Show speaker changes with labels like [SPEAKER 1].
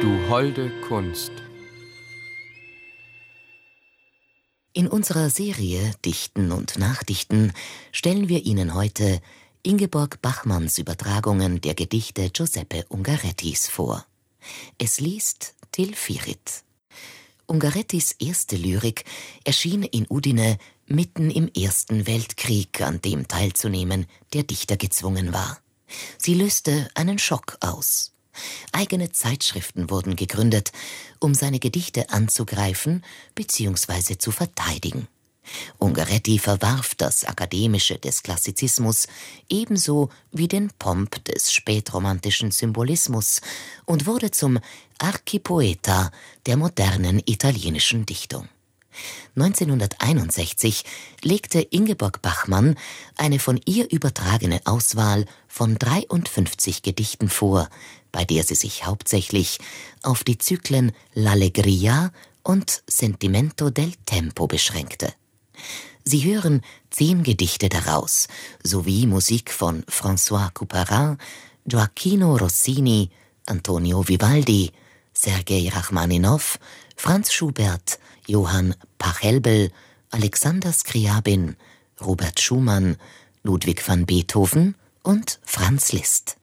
[SPEAKER 1] Du holde Kunst.
[SPEAKER 2] In unserer Serie Dichten und Nachdichten stellen wir Ihnen heute Ingeborg Bachmanns Übertragungen der Gedichte Giuseppe Ungarettis vor. Es liest Till Virit. Ungarettis erste Lyrik erschien in Udine mitten im Ersten Weltkrieg, an dem teilzunehmen der Dichter gezwungen war. Sie löste einen Schock aus. Eigene Zeitschriften wurden gegründet, um seine Gedichte anzugreifen bzw. zu verteidigen. Ungaretti verwarf das Akademische des Klassizismus ebenso wie den Pomp des spätromantischen Symbolismus und wurde zum Archipoeta der modernen italienischen Dichtung. 1961 legte Ingeborg Bachmann eine von ihr übertragene Auswahl von 53 Gedichten vor, bei der sie sich hauptsächlich auf die Zyklen L'Allegria und Sentimento del Tempo beschränkte. Sie hören 10 Gedichte daraus, sowie Musik von François Couperin, Gioacchino Rossini, Antonio Vivaldi, Sergei Rachmaninow, Franz Schubert, Johann Pachelbel, Alexander Scriabin, Robert Schumann, Ludwig van Beethoven und Franz Liszt.